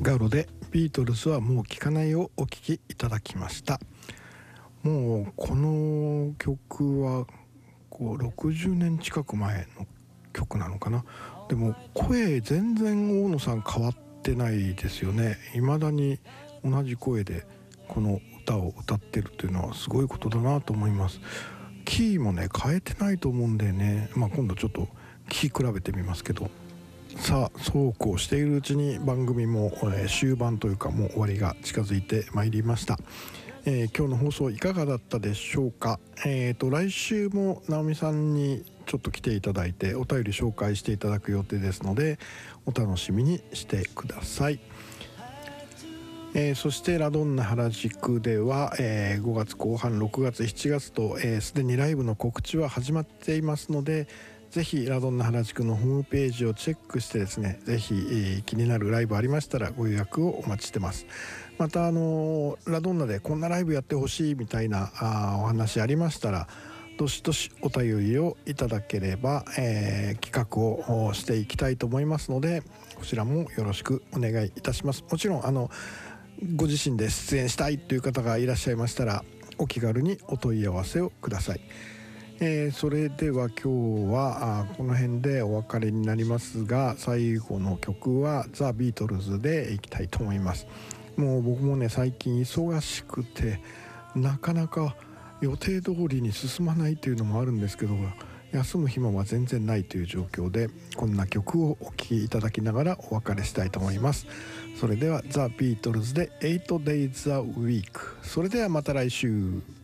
ガウロでビートルズはもう聴かないをお聴きいただきました。もうこの曲は60年近く前の曲なのかな。でも声全然大野さん変わってないですよね。未だに同じ声でこの歌を歌ってるというのはすごいことだなと思います。キーもね変えてないと思うんでね、今度ちょっと聴き比べてみますけど、さあそうこうしているうちに番組も、終盤というかもう終わりが近づいてまいりました。今日の放送いかがだったでしょうか。来週も直美さんにちょっと来ていただいてお便り紹介していただく予定ですのでお楽しみにしてください。そしてラドンナ原宿では、5月後半6月7月とすでにライブの告知は始まっていますので、ぜひラドンナ原宿のホームページをチェックしてですね、ぜひ、気になるライブありましたらご予約をお待ちしてます。またラドンナでこんなライブやってほしいみたいなお話ありましたらどしどしお便りをいただければ、企画をしていきたいと思いますので、こちらもよろしくお願いいたします。もちろんご自身で出演したいという方がいらっしゃいましたらお気軽にお問い合わせをください。それでは今日はこの辺でお別れになりますが、最後の曲はザ・ビートルズでいきたいと思います。もう僕もね最近忙しくてなかなか予定通りに進まないというのもあるんですけど、休む暇は全然ないという状況でこんな曲をお聴きいただきながらお別れしたいと思います。それではザ・ビートルズで8 Days a Week。それではまた来週。